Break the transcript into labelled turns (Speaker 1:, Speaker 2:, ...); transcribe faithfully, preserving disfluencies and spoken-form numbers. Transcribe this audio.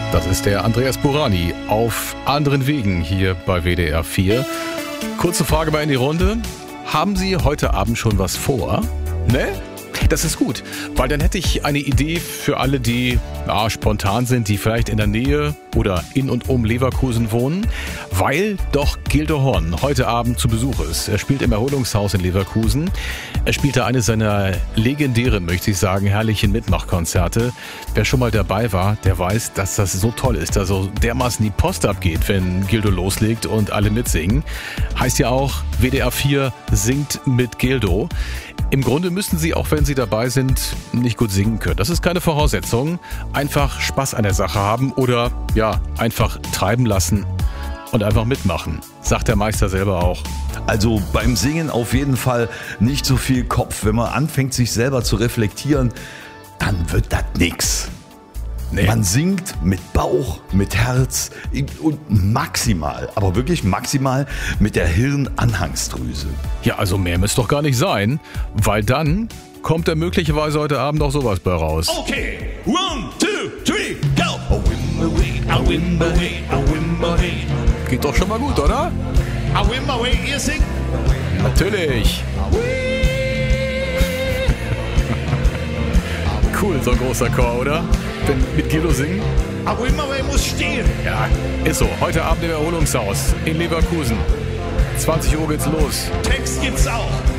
Speaker 1: Das ist der Andreas Burani auf anderen Wegen hier bei W D R vier. Kurze Frage mal in die Runde. Haben Sie heute Abend schon was vor? Ne? Das ist gut, weil dann hätte ich eine Idee für alle, die ja, spontan sind, die vielleicht in der Nähe oder in und um Leverkusen wohnen, weil doch Gildo Horn heute Abend zu Besuch ist. Er spielt im Erholungshaus in Leverkusen. Er spielt da eines seiner legendären, möchte ich sagen, herrlichen Mitmachkonzerte. Wer schon mal dabei war, der weiß, dass das so toll ist, dass so dermaßen die Post abgeht, wenn Gildo loslegt und alle mitsingen. Heißt ja auch, W D R vier singt mit Gildo. Im Grunde müssen Sie, auch wenn Sie dabei sind, nicht gut singen können. Das ist keine Voraussetzung. Einfach Spaß an der Sache haben oder ja, einfach treiben lassen und einfach mitmachen, sagt der Meister selber auch.
Speaker 2: Also beim Singen auf jeden Fall nicht so viel Kopf. Wenn man anfängt, sich selber zu reflektieren, dann wird das nix. Nee. Man singt mit Bauch, mit Herz und maximal, aber wirklich maximal mit der Hirnanhangsdrüse.
Speaker 1: Ja, also mehr müsste doch gar nicht sein, weil dann kommt da möglicherweise heute Abend auch sowas bei raus.
Speaker 3: Okay, one, two, three, go! A wimble, a wimble, a wimble.
Speaker 1: Geht doch schon mal gut, oder?
Speaker 3: A wimble, ihr singt?
Speaker 1: Natürlich. Cool, so ein großer Chor, oder? Wenn mit Gildo singen.
Speaker 3: A wimble muss stehen.
Speaker 1: Ja, ist so. Heute Abend im Erholungshaus in Leverkusen. zwanzig Uhr geht's los.
Speaker 3: Text gibt's auch.